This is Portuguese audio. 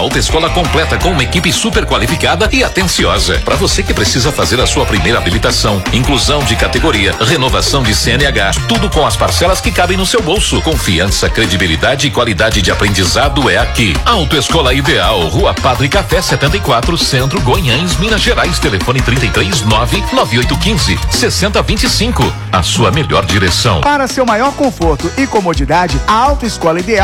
autoescola completa com uma equipe super qualificada e atenciosa. Para você que precisa fazer a sua primeira habilitação, inclusão de categoria, renovação de CNH, tudo com as parcelas que cabem no seu bolso. Confiança, credibilidade e qualidade de aprendizado é aqui. Autoescola Ideal, Rua Padre Café 74, Centro, Goiânia, Minas Gerais. Telefone 33-99815-6025. A sua melhor direção. Para seu maior conforto e comodidade, a Autoescola Ideal